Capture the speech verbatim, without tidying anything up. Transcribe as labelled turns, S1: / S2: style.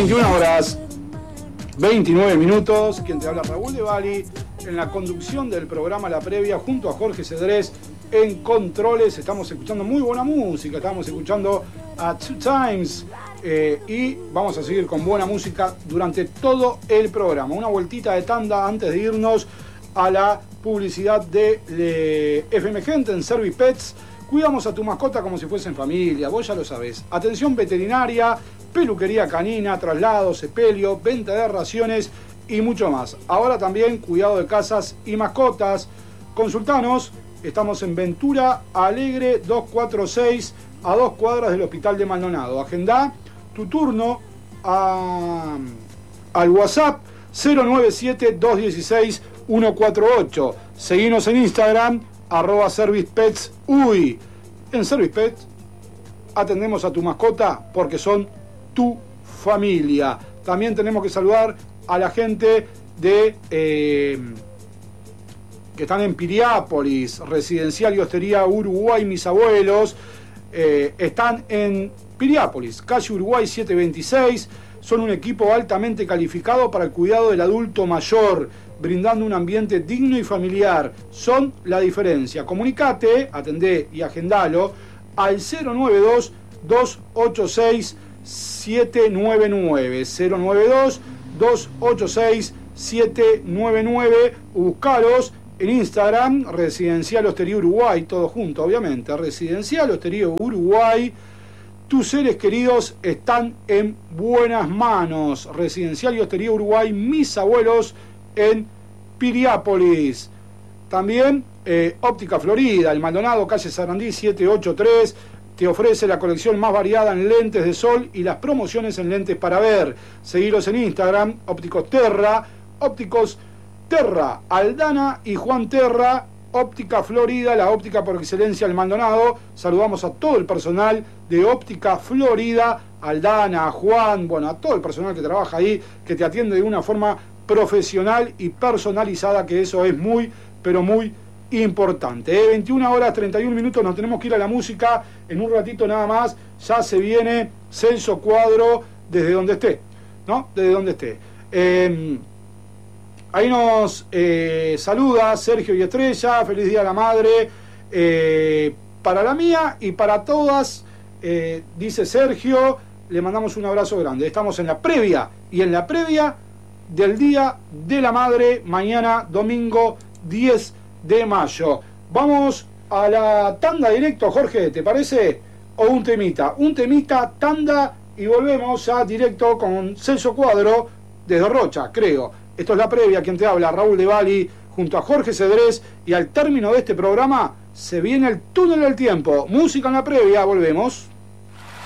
S1: veintiuna horas, veintinueve minutos. Quien te habla, Raúl de Bali, en la conducción del programa La Previa, junto a Jorge Cedrés en controles. Estamos escuchando muy buena música, estamos escuchando a Two Times eh, y vamos a seguir con buena música durante todo el programa. Una vueltita de tanda antes de irnos a la publicidad de, de F M Gente en Service Pets. Cuidamos a tu mascota como si fuesen familia, vos ya lo sabés. Atención veterinaria, peluquería canina, traslados, sepelio, venta de raciones y mucho más. Ahora también cuidado de casas y mascotas. Consultanos, estamos en Ventura Alegre doscientos cuarenta y seis, a dos cuadras del Hospital de Maldonado. Agendá tu turno a, al WhatsApp cero nueve siete, dos uno seis, uno cuatro ocho. Seguinos en Instagram, arroba Service Pets Uy. En Service Pets atendemos a tu mascota porque son tu familia. También tenemos que saludar a la gente de eh, que están en Piriápolis, Residencial y Hostería Uruguay, mis abuelos. Eh, están en Piriápolis, calle Uruguay setecientos veintiséis. Son un equipo altamente calificado para el cuidado del adulto mayor, brindando un ambiente digno y familiar. Son la diferencia. Comunicate, atendé y agendalo al cero nueve dos, dos ocho seis, siete nueve nueve, cero nueve dos, dos ocho seis, siete nueve nueve. Buscalos en Instagram, Residencial Hostería Uruguay, todo junto obviamente, Residencial Hostería Uruguay. Tus seres queridos están en buenas manos. Residencial y Hostería Uruguay, mis abuelos en Piriápolis. También eh, Óptica Florida, el Maldonado, calle Sarandí setecientos ochenta y tres, te ofrece la colección más variada en lentes de sol y las promociones en lentes para ver. Seguilos en Instagram, Ópticos Terra, Ópticos Terra, Aldana y Juan Terra. Óptica Florida, la óptica por excelencia del Maldonado. Saludamos a todo el personal de Óptica Florida, Aldana, a Juan, bueno, a todo el personal que trabaja ahí, que te atiende de una forma profesional y personalizada, que eso es muy, pero muy importante. ¿eh? veintiuna horas treinta y un minutos, nos tenemos que ir a la música. En un ratito nada más, ya se viene Celso Cuadro desde donde esté, ¿no? Desde donde esté. Eh, Ahí nos eh, saluda Sergio y Estrella, feliz Día de la Madre, eh, para la mía y para todas, eh, dice Sergio, le mandamos un abrazo grande. Estamos en la previa y en la previa del Día de la Madre, mañana domingo diez de mayo. Vamos a la tanda directo, Jorge, ¿te parece? O un temita, un temita, tanda y volvemos ya directo con Celso Cuadro desde Rocha, creo. Esto es la previa, quien te habla, Raúl de Bali, junto a Jorge Cedrés, y al término de este programa se viene el túnel del tiempo. Música en la previa, volvemos.